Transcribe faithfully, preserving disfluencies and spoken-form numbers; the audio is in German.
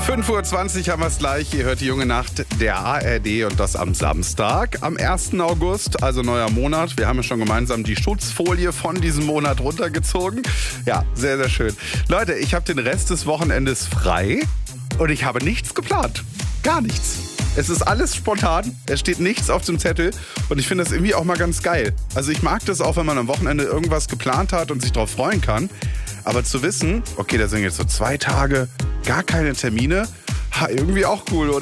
fünf Uhr zwanzig haben wir es gleich. Ihr hört die junge Nacht der A R D und das am Samstag, am ersten August, also neuer Monat. Wir haben ja schon gemeinsam die Schutzfolie von diesem Monat runtergezogen. Ja, sehr, sehr schön. Leute, ich habe den Rest des Wochenendes frei und ich habe nichts geplant. Gar nichts. Es ist alles spontan, es steht nichts auf dem Zettel und ich finde das irgendwie auch mal ganz geil. Also ich mag das auch, wenn man am Wochenende irgendwas geplant hat und sich darauf freuen kann. Aber zu wissen, okay, da sind jetzt so zwei Tage, gar keine Termine, ha, irgendwie auch cool, oder?